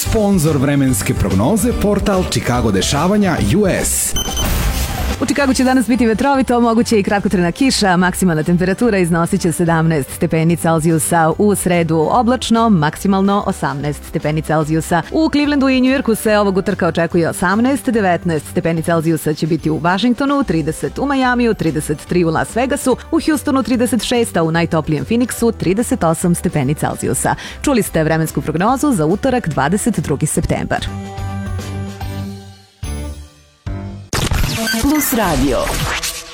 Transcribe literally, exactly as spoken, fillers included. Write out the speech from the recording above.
Sponzor vremenske prognoze, portal Chicago dešavanja U S. U Čikagu će danas biti vetrovito, moguće i kratkotrajna kiša, maksimalna temperatura iznosit će sedamnaest stepeni Celzijusa, u sredu oblačno, maksimalno osamnaest stepeni Celzijusa. U Clevelandu i Njujorku se ovog utorka očekuje osamnaest, devetnaest stepeni Celzijusa će biti u Vašingtonu, trideset u Majamiju, trideset tri u Las Vegasu, u Houstonu trideset šest, a u najtoplijem Phoenixu trideset osam stepeni Celzijusa. Čuli ste vremensku prognozu za utorak dvadeset drugi septembar. Plus Radio.